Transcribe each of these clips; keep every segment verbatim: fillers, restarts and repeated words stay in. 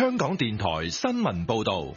香港電台新聞報道。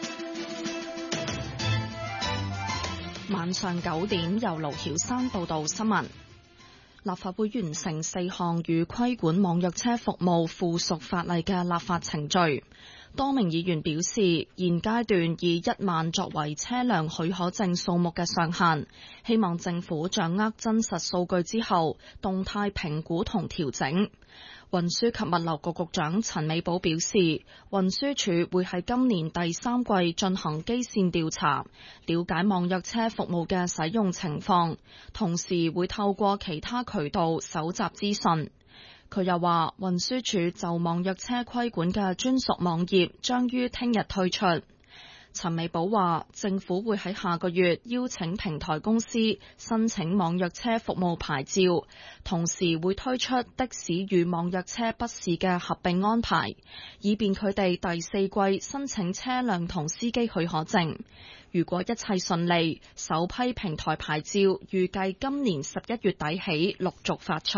晚上九點，由盧曉珊報道新聞。立法會完成四項與規管網約車服務附屬法例嘅立法程序。多名議員表示，現階段以一萬作為車輛許可證數目嘅上限，希望政府掌握真實數據之後，動態評估同調整。運輸及物流局局長陳美寶表示，運輸署會喺今年第三季進行基線調查，了解網約車服務嘅使用情況，同時會透過其他渠道搜集資訊。佢又話，運輸署就網約車規管嘅專屬網頁將於聽日推出。陳美寶話，政府會喺下個月邀請平台公司申請網約車服務牌照，同時會推出的士與網約車筆試嘅合併安排，以便佢哋第四季申請車輛同司機許可證。如果一切順利，首批平台牌照預計今年十一月底起陸續發出。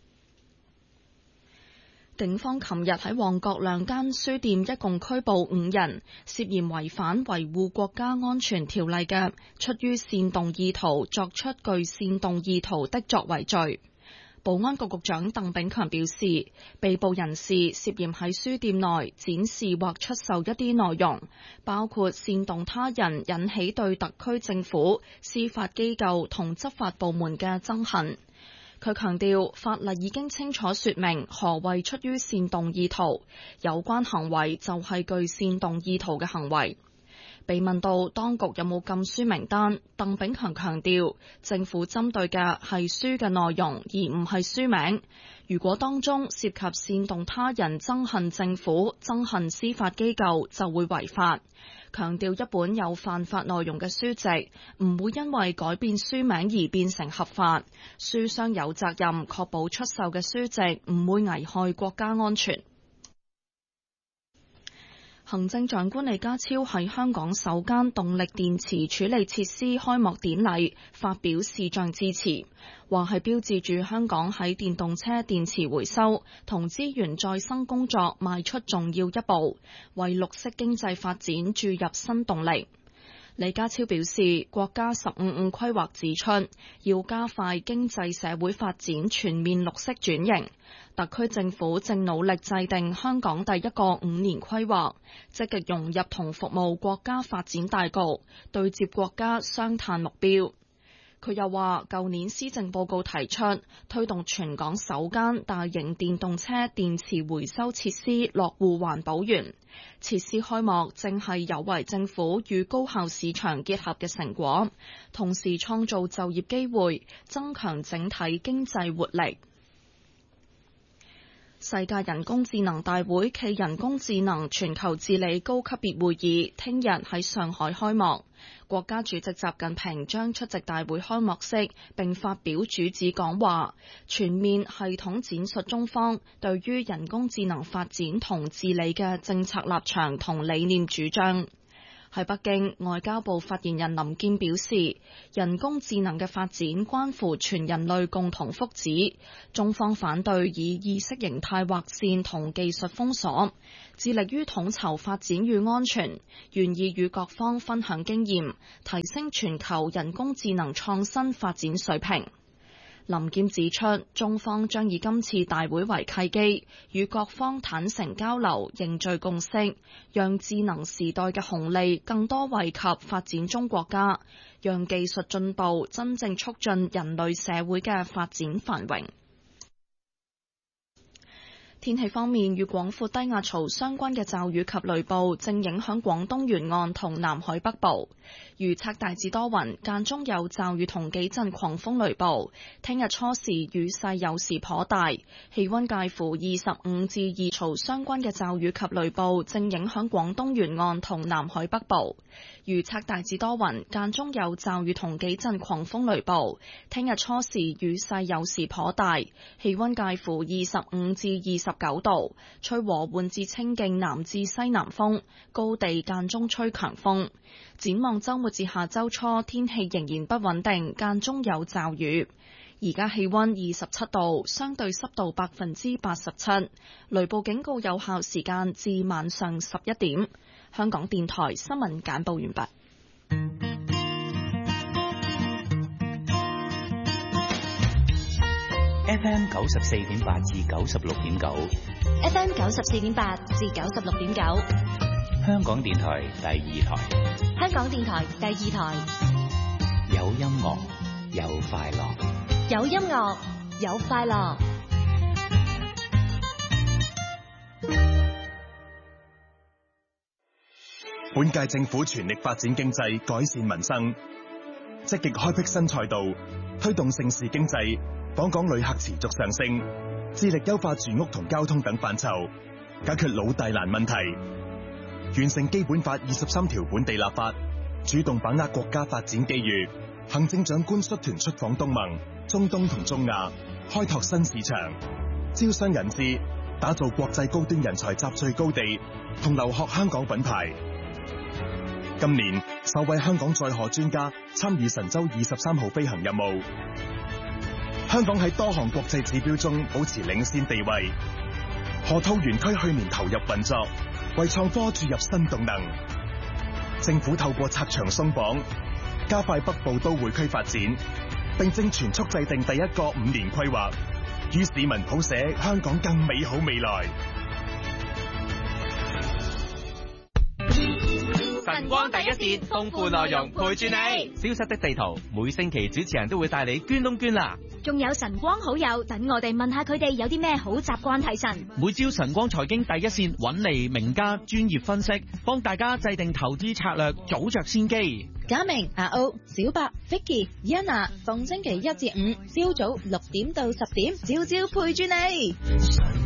警方琴日喺旺角兩間書店一共拘捕五人，涉嫌違反維護國家安全條例嘅出於煽動意圖作出具煽動意圖的作為罪。保安局局長鄧炳強表示，被捕人士涉嫌喺書店內展示或出售一啲內容，包括煽動他人引起對特區政府、司法機構同執法部門嘅憎恨。佢強調，法例已經清楚說明何謂出於煽動意圖，有關行為就係具煽動意圖嘅行為。被問到當局有冇禁書名單，鄧炳強強調，政府針對嘅係書嘅內容，而唔係書名。如果當中涉及煽動他人憎恨政府、憎恨司法機構，就會違法。強調一本有犯法內容嘅書籍唔會因為改變書名而變成合法，書商有責任確保出售嘅書籍唔會危害國家安全。行政長官李家超喺香港首間動力電池處理設施開幕典禮發表視像致辭，話係標誌住香港喺電動車電池回收同資源再生工作邁出重要一步，為綠色經濟發展注入新動力。李家超表示，國家十五五規劃指出，要加快經濟社會發展全面綠色轉型。特區政府正努力制定香港第一個五年規劃，積極融入同服務國家發展大局，對接國家雙碳目標。佢又話，舊年施政報告提出推動全港首間大型電動車電池回收設施落戶環保園，設施開幕正係有為政府與高效市場結合嘅成果，同時創造就業機會，增強整體經濟活力。世界人工智能大會暨人工智能全球治理高級別會議聽日喺上海開幕，國家主席習近平將出席大會開幕式並發表主旨講話，全面系統闡述中方對於人工智能發展同治理嘅政策立場同理念主張。喺北京，外交部發言人林健表示，人工智能嘅發展關乎全人類共同福祉，中方反對以意識形態劃線同技術封鎖，致力於統籌發展與安全，願意與各方分享經驗，提升全球人工智能創新發展水平。林健指出，中方將以今次大會為契機，與各方坦誠交流，凝聚共識，讓智能時代嘅紅利更多惠及發展中國家，讓技術進步真正促進人類社會嘅發展繁榮。天氣方面，與廣闊低壓槽相關嘅驟雨及雷暴正影響廣東沿岸同南海北部，預測大致多雲，間中有驟雨同幾陣狂風雷暴。聽日初時雨勢有時頗大，氣溫介乎二十五至二度。相關嘅驟雨及雷暴正影響廣東沿岸同南海北部，預測大致多雲，間中有驟雨同幾陣狂風雷暴。聽日初時雨勢有時頗大，氣溫介乎二十五至二十九度，吹和緩至清勁南至西南風，高地間中吹強風。展望周末至下周初，天氣仍然不穩定，間中有驟雨。 而家氣溫二十七度，相對濕度百分之八十七，雷暴警告有效時間至晚上十一點。香港電台新聞簡報完畢。 F M 九十四點八至九十六點九 ，F M 九十四點八至九十六點九， 香港電台第二台， 香港電台第二台， 有音樂，有快樂， 有音樂，有快樂。 本屆政府全力發展經濟，改善民生，積極開闢新賽道，推動盛事經濟。訪港旅客持續上升，致力優化住屋同交通等範疇，解決老大難問題，完成基本法二十三條本地立法，主動把握國家發展機遇。行政長官率團出訪東盟、中東同中亞，開拓新市場，招商引資，打造國際高端人才集聚高地，同留學香港品牌。今年首位香港載荷專家參與神舟二十三號飛行任務。香港喺多項國際指標中保持領先地位。河套園區去年投入運作，為創科注入新動能。政府透過拆牆鬆綁，加快北部都會區發展，並正全速制定第一個五年規劃，與市民譜寫香港更美好未來。 晨光第一線，豐富內容陪住你。消失的地圖，每星期主持人都會帶你捐窿捐罅。 仲有晨光好友，等我哋問下佢哋有啲咩好習慣提神。 每朝晨光財經第一線揾嚟名家專業分析，幫大家制定投資策略，早着先機。 嘉明、阿歐、小白、Vicky、Yana， 逢星期一至五朝早六點到十點，朝朝陪住你。